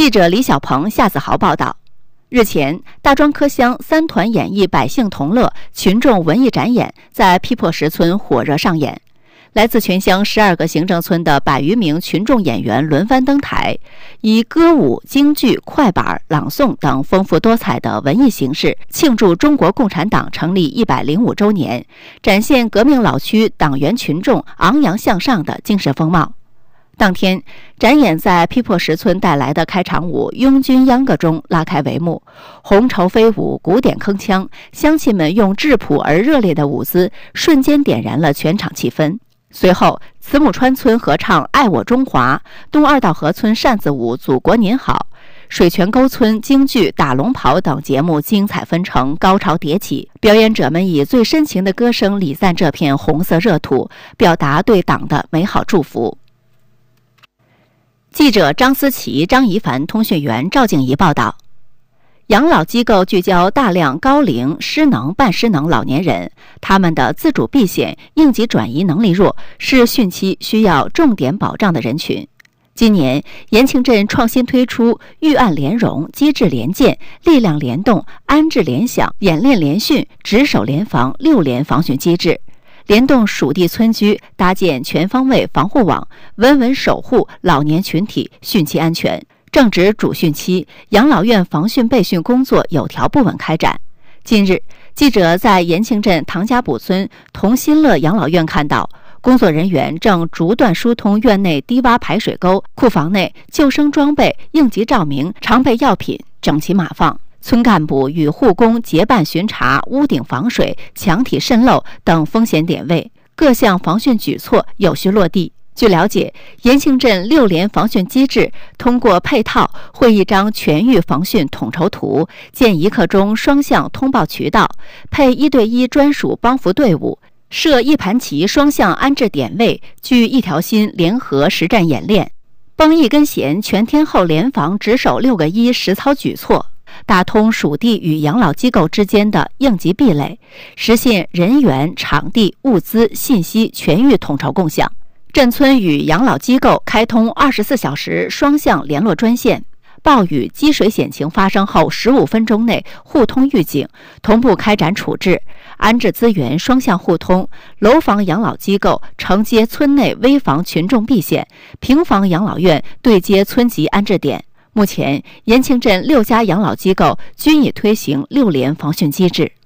记者李小鹏、夏子豪报道，日前，大庄科乡三团演艺百姓同乐群众文艺展演在批破石村火热上演。来自全乡12个行政村的100余名群众演员轮番登台，以歌舞、京剧、快板、朗诵等丰富多彩的文艺形式，庆祝中国共产党成立105周年，展现革命老区党员群众昂扬向上的精神风貌。当天，展演在批破石村带来的开场舞《拥军秧歌》中拉开帷幕，红绸飞舞，鼓点铿锵，乡亲们用质朴而热烈的舞姿，瞬间点燃了全场气氛。随后，慈母川村合唱《爱我中华》，东二道河村扇子舞《祖国您好》，水泉沟村京剧、打龙袍等节目精彩纷呈，高潮迭起。表演者们以最深情的歌声礼赞这片红色热土，表达对党的美好祝福。记者张思琪、张怡凡、通讯员赵静怡报道。养老机构聚焦大量高龄、失能、半失能老年人，他们的自主避险、应急转移能力弱，是汛期需要重点保障的人群。今年，延庆镇创新推出预案联融、机制联建、力量联动、安置联想、演练联训、值守联防6联防汛机制，联动属地村居，搭建全方位防护网，稳稳守护老年群体汛期安全。正值主汛期，养老院防汛备汛工作有条不紊开展。近日，记者在延庆镇唐家堡村同心乐养老院看到，工作人员正逐段疏通院内低洼排水沟，库房内救生装备、应急照明、常备药品整齐码放。村干部与护工结伴巡查屋顶防水、墙体渗漏等风险点位，各项防汛举措有序落地。据了解，延庆镇6联防汛机制通过配套绘一张全域防汛统筹图，建1刻钟双向通报渠道，配1对1专属帮扶队伍，设1盘棋双向安置点位，聚一条心联合实战演练，绷1根弦全天候联防值守6个1实操举措，打通属地与养老机构之间的应急壁垒，实现人员、场地、物资、信息全域统筹共享。镇村与养老机构开通24小时双向联络专线，暴雨、积水险情发生后15分钟内互通预警，同步开展处置，安置资源双向互通。楼房养老机构承接村内危房群众避险，平房养老院对接村级安置点。目前，延庆镇6家养老机构均已推行6联防汛机制。